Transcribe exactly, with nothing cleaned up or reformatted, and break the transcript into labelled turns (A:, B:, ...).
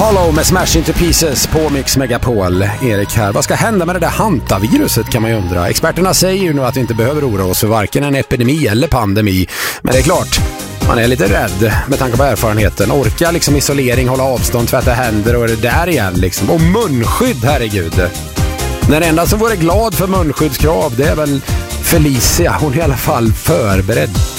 A: Hollow med Smash Into Pieces på Mix Megapol. Erik här. Vad ska hända med det där hantaviruset kan man ju undra. Experterna säger ju nu att vi inte behöver oroa oss för varken en epidemi eller pandemi. Men det är klart, man är lite rädd med tanke på erfarenheten. Orka liksom isolering, hålla avstånd, tvätta händer och är det där igen liksom. Och munskydd, herregud. Den enda som vore glad för munskyddskrav, det är väl Felicia. Hon är i alla fall förberedd.